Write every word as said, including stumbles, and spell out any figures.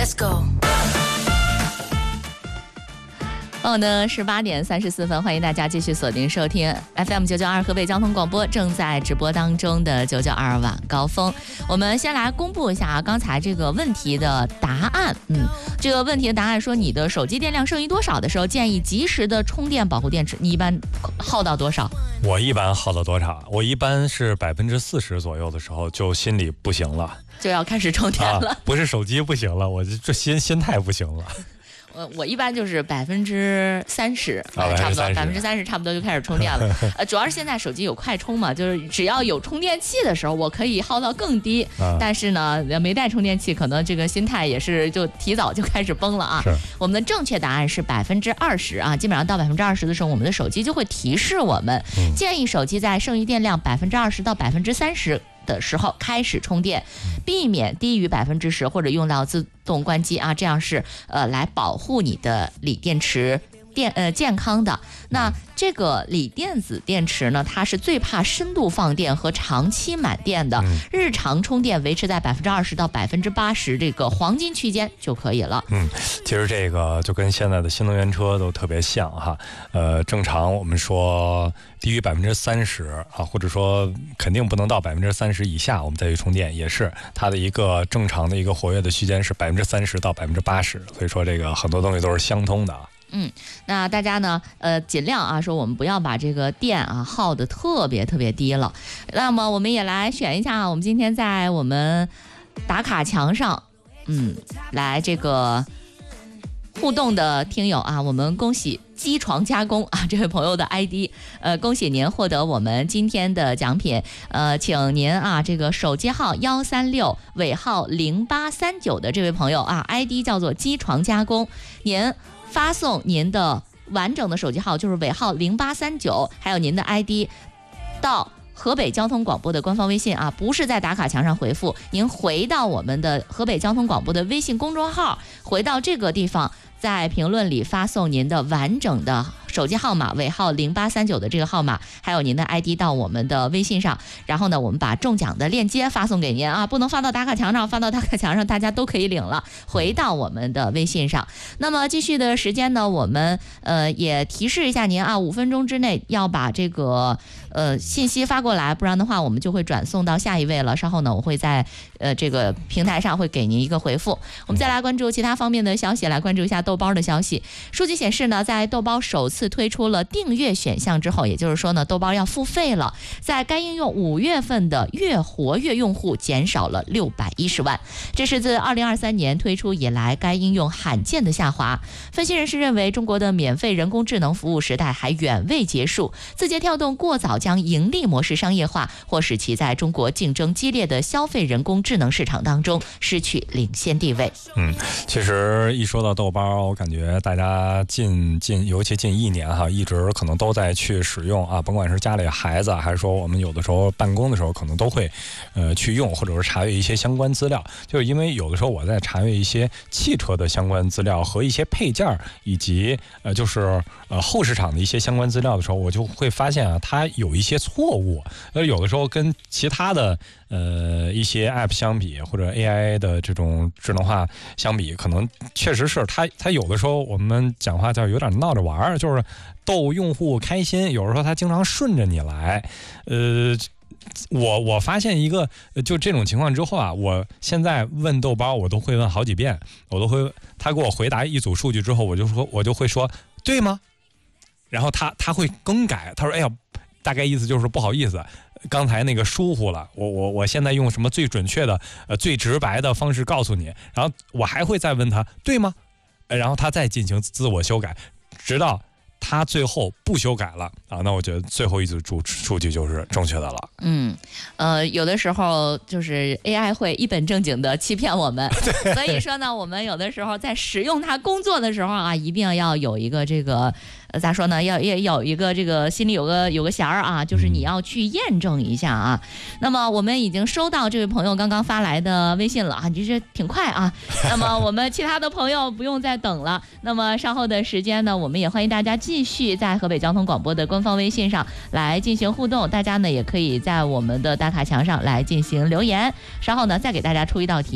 Let's go。 哦呢，是八点三十四分，欢迎大家继续锁定收听 F M 九九二河北交通广播正在直播当中的九九二晚高峰。我们先来公布一下刚才这个问题的答案。嗯，这个问题的答案说，你的手机电量剩余多少的时候，建议及时的充电保护电池。你一般耗到多少？ 我一般耗到多少？我一般是百分之四十左右的时候，就心里不行了， 就要开始充电了。 啊、不是手机不行了，我这心心态不行了。 我我一般就是百分之三十，差不多百分之三十，差不多就开始充电了。呃，主要是现在手机有快充嘛，就是只要有充电器的时候，我可以耗到更低。啊、但是呢，没带充电器，可能这个心态也是就提早就开始崩了啊。我们的正确答案是百分之二十啊，基本上到百分之二十的时候，我们的手机就会提示我们，嗯、建议手机在剩余电量百分之二十到百分之三十。的时候开始充电，避免低于百分之十或者用到自动关机啊，这样是呃来保护你的锂电池电呃健康的。那这个锂电子电池呢，它是最怕深度放电和长期满电的，嗯、日常充电维持在百分之二十到百分之八十这个黄金区间就可以了。 嗯，其实这个就跟现在的新能源车都特别像哈。呃，正常我们说低于百分之三十啊，或者说肯定不能到百分之三十以下，我们再去充电，也是它的一个正常的一个活跃的区间是百分之三十到百分之八十，所以说这个很多东西都是相通的啊。 嗯，那大家呢，呃，尽量啊，说我们不要把这个电啊耗得特别特别低了。那么我们也来选一下，我们今天在我们打卡墙上，嗯，来这个互动的听友啊，我们恭喜机床加工啊这位朋友的 I D， 呃，恭喜您获得我们今天的奖品，呃，请您啊这个手机号幺三六尾号零八三九的这位朋友啊 ，I D 叫做机床加工，您发送您的完整的手机号，就是尾号零八三九，还有您的 I D 到河北交通广播的官方微信啊，不是在打卡墙上回复，您回到我们的河北交通广播的微信公众号，回到这个地方，在评论里发送您的完整的手机号码尾号零八三九的这个号码，还有您的 I D 到我们的微信上，然后呢，我们把中奖的链接发送给您啊，不能发到打卡墙上，发到打卡墙上大家都可以领了，回到我们的微信上。那么继续的时间呢，我们呃也提示一下您啊，五分钟之内要把这个呃信息发过来，不然的话我们就会转送到下一位了。稍后呢，我会在呃这个平台上会给您一个回复。我们再来关注其他方面的消息，来关注一下豆包的消息。数据显示呢，在豆包首次推出了订阅选项之后，也就是说呢，豆包要付费了。在该应用五月份的月活跃用户减少了六百一十万，这是自二零二三年推出以来该应用罕见的下滑。分析人士认为，中国的免费人工智能服务时代还远未结束，字节跳动过早将盈利模式商业化，或使其在中国竞争激烈的消费人工智能市场当中失去领先地位。 嗯，其实一说到豆包，我感觉大家近近尤其近一年哈，一直可能都在去使用啊，甭管是家里孩子，还是说我们有的时候办公的时候，可能都会呃去用，或者是查阅一些相关资料。就是因为有的时候我在查阅一些汽车的相关资料和一些配件，以及呃就是呃后市场的一些相关资料的时候，我就会发现啊，它有一些错误。呃，有的时候跟其他的呃一些 App 相比，或者 A I 的这种智能化相比，可能确实是它它有的时候我们讲话叫有点闹着玩儿，就是逗用户开心。有时候它经常顺着你来，呃。我我发现一个就这种情况之后啊，我现在问豆包，我都会问好几遍，我都会他给我回答一组数据之后，我就说我就会说对吗？然后他他会更改，他说哎呀，大概意思就是不好意思，刚才那个疏忽了，我我我现在用什么最准确的呃最直白的方式告诉你，然后我还会再问他对吗？然后他再进行自我修改，直到他最后不修改了啊，那我觉得最后一组数数据就是正确的了。 嗯，呃，有的时候就是 A I 会一本正经的欺骗我们，所以说呢，我们有的时候在使用它工作的时候啊，一定要有一个这个呃咋说呢，要要有一个这个心里有个有个弦儿啊，就是你要去验证一下啊。嗯、那么我们已经收到这位朋友刚刚发来的微信了啊，就是挺快啊。那么我们其他的朋友不用再等了。那么稍后的时间呢，我们也欢迎大家继续在河北交通广播的官方微信上来进行互动，大家呢也可以在我们的打卡墙上来进行留言。稍后呢再给大家出一道题。